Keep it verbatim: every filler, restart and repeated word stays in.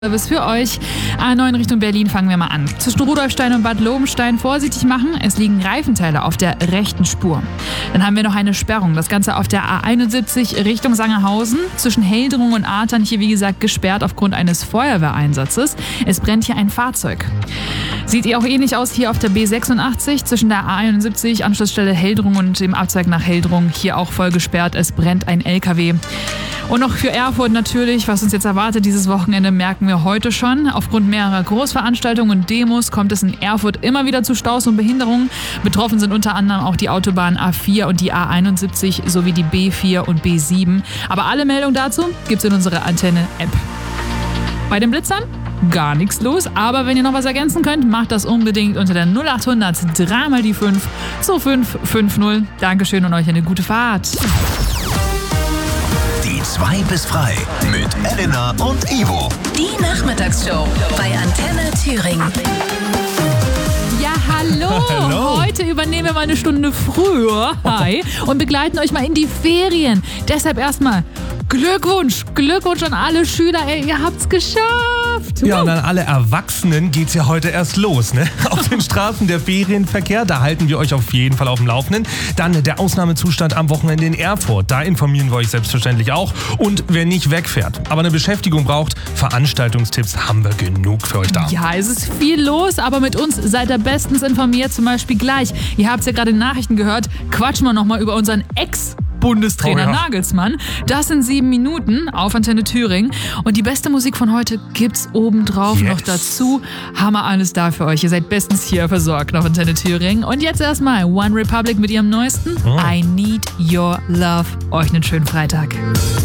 Service für euch. A neun Richtung Berlin fangen wir mal an. Zwischen Rudolfstein und Bad Lobenstein vorsichtig machen. Es liegen Reifenteile auf der rechten Spur. Dann haben wir noch eine Sperrung. Das Ganze auf der A einundsiebzig Richtung Sangerhausen. Zwischen Heldrung und Artern hier wie gesagt gesperrt aufgrund eines Feuerwehreinsatzes. Es brennt hier ein Fahrzeug. Sieht ihr auch ähnlich aus hier auf der B sechsundachtzig zwischen der A einundsiebzig, Anschlussstelle Heldrung und dem Abzweig nach Heldrung. Hier auch voll gesperrt. Es brennt ein L K W. Und noch für Erfurt natürlich, was uns jetzt erwartet dieses Wochenende, merken wir heute schon. Aufgrund mehrerer Großveranstaltungen und Demos kommt es in Erfurt immer wieder zu Staus und Behinderungen. Betroffen sind unter anderem auch die Autobahn A vier und die A einundsiebzig sowie die B vier und B sieben. Aber alle Meldungen dazu gibt's in unserer Antenne-App. Bei den Blitzern gar nichts los, aber wenn ihr noch was ergänzen könnt, macht das unbedingt unter der null achthundert drei mal die fünf zwei fünf fünf null. Dankeschön und euch eine gute Fahrt. Die zwei bis frei mit Elena und Ivo. Die Nachmittagsshow bei Antenne Thüringen. Ja, hallo. Hallo. Heute übernehmen wir mal eine Stunde früher. Hi. Und begleiten euch mal in die Ferien. Deshalb erstmal Glückwunsch. Glückwunsch an alle Schüler. Ey, ihr habt's geschafft. Ja, und an alle Erwachsenen geht's ja heute erst los, ne? Auf den Straßen der Ferienverkehr, da halten wir euch auf jeden Fall auf dem Laufenden. Dann der Ausnahmezustand am Wochenende in Erfurt, da informieren wir euch selbstverständlich auch. Und wer nicht wegfährt, aber eine Beschäftigung braucht, Veranstaltungstipps haben wir genug für euch da. Ja, es ist viel los, aber mit uns seid ihr bestens informiert, zum Beispiel gleich. Ihr habt's ja gerade in Nachrichten gehört, quatschen wir nochmal über unseren Ex- Bundestrainer Oh ja. Nagelsmann. Das sind sieben Minuten auf Antenne Thüringen. Und die beste Musik von heute gibt's obendrauf Yes. noch dazu. Haben wir alles da für euch. Ihr seid bestens hier versorgt auf Antenne Thüringen. Und jetzt erstmal One Republic mit ihrem neuesten Oh. I Need Your Love. Euch einen schönen Freitag.